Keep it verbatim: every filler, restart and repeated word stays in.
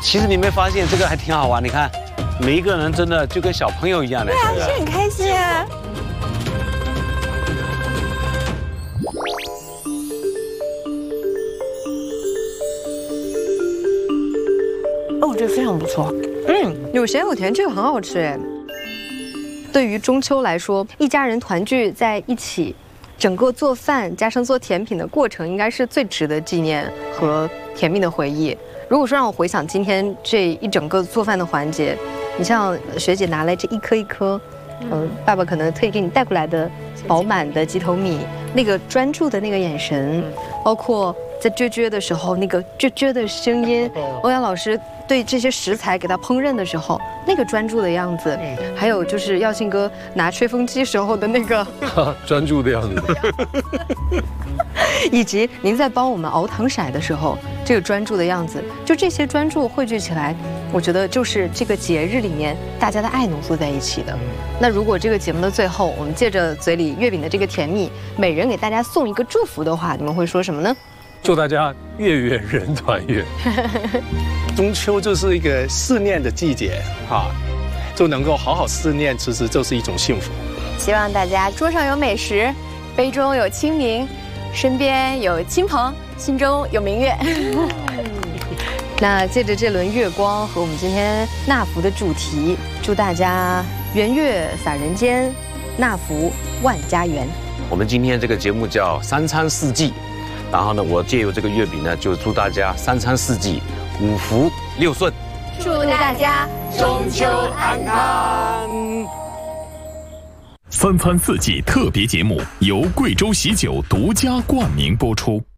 其实你没发现这个还挺好玩？你看，每一个人真的就跟小朋友一样的。 对啊，是很开心啊。哦，这个非常不错。嗯，有咸有甜，这个很好吃哎。对于中秋来说，一家人团聚在一起，整个做饭加上做甜品的过程，应该是最值得纪念和甜蜜的回忆。如果说让我回想今天这一整个做饭的环节，你像学姐拿来这一颗一颗，嗯、呃，爸爸可能特意给你带过来的饱满的鸡头米，那个专注的那个眼神，包括在撅撅的时候那个撅撅的声音，欧阳老师对这些食材给他烹饪的时候那个专注的样子，还有就是耀信哥拿吹风机时候的那个专注的样子， 以及您在帮我们熬糖色的时候这个专注的样子，就这些专注汇聚起来，我觉得就是这个节日里面大家的爱浓缩在一起的。那如果这个节目的最后，我们借着嘴里月饼的这个甜蜜，每人给大家送一个祝福的话，你们会说什么呢？ 祝大家月圆人团圆。 中秋就是一个思念的季节啊，就能够好好思念，其实就是一种幸福。 希望大家桌上有美食，杯中有清明，身边有亲朋，心中有明月。 那借着这轮月光和我们今天纳福的主题，祝大家圆月洒人间，纳福万家园。 我们今天这个节目叫三餐四季，然后呢，我借由这个月饼呢，就祝大家三餐四季五福六顺， 祝大家中秋安康。 三餐四季特别节目由贵州喜酒独家冠名播出。